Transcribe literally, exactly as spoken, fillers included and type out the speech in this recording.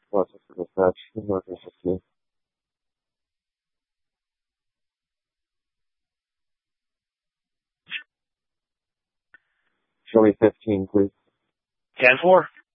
Process for dispatch. Northern fifteen. Show me fifteen, please. ten four.